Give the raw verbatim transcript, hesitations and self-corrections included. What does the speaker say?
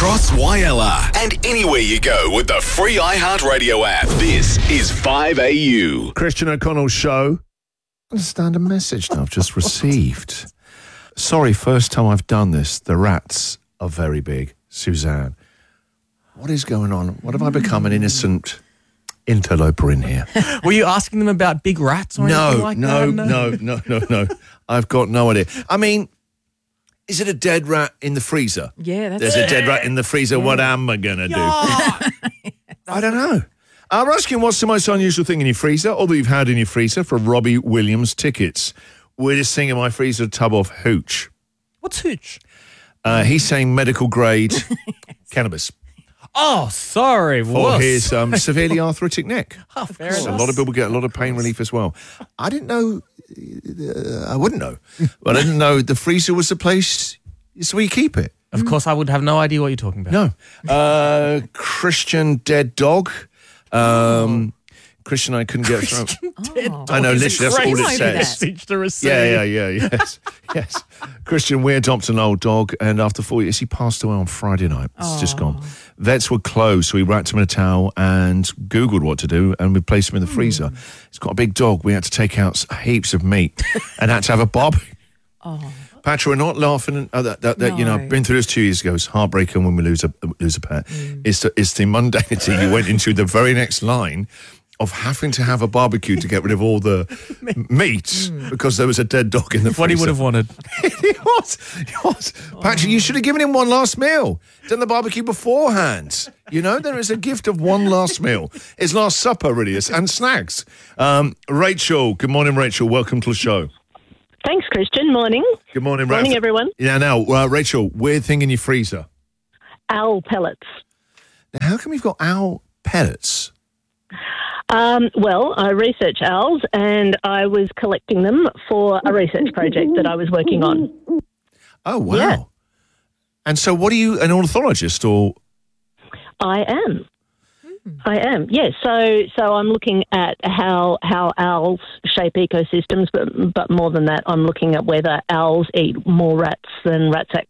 across Y L R and anywhere you go with the free iHeartRadio app. This is five A U. Christian O'Connell's show. I understand a message that I've just received. Sorry, first time I've done this. The rats are very big. Suzanne. What is going on? What have I become, an innocent interloper in here? Were you asking them about big rats or No, anything like no, that? no, no, no, no. I've got no idea. I mean, is it a dead rat in the freezer? Yeah, that's There's it. a dead rat in the freezer. What am I going to do? I don't know. Uh, we're asking what's the most unusual thing in your freezer or that you've had in your freezer for Robbie Williams tickets. We're just seeing in my freezer a tub of hooch. What's hooch? Uh, he's saying medical grade cannabis Oh, sorry. for wuss. his um, severely arthritic neck. Oh, fair So a enough. lot of people get a lot of pain relief as well. I didn't know, uh, I wouldn't know, but I didn't know the freezer was the place, it's where you keep it. Of course, I would have no idea what you're talking about. No. Uh, Christian dead dog. Um, Christian, I couldn't get through. Oh. I know, literally, that's all it Crazy. says. Message to receive. Yeah, yeah, yeah, yes, yes. Christian, we adopted an old dog, and after four years, he passed away on Friday night. It's just gone. Vets were closed, so we wrapped him in a towel and Googled what to do, and we placed him in the freezer. He's got a big dog. We had to take out heaps of meat and had to have a barbecue. Oh. Patrick, we're not laughing. Uh, that, that, that, You know, No. I've been through this two years ago. It's heartbreaking when we lose a lose a pet. It's the, it's the mundanity you went into the very next line of having to have a barbecue to get rid of all the meat because there was a dead dog in the freezer. What he would have wanted. He was. He was. Patrick, you should have given him one last meal. Done the barbecue beforehand. You know, there is a gift of one last meal. His last supper, really, is, and snacks. Um, Rachel, good morning, Rachel. Welcome to the show. Thanks, Christian. Morning. Good morning, Morning, Raph. everyone. Yeah, now, uh, Rachel, weird thing in your freezer. Owl pellets. Now, how come you've got owl pellets? Um, well, I research owls and I was collecting them for a research project that I was working on. Oh, wow. Yeah. And so what are you, an ornithologist or... I am. I am, yes. So so I'm looking at how how owls shape ecosystems, but, but more than that, I'm looking at whether owls eat more rats than rats ac-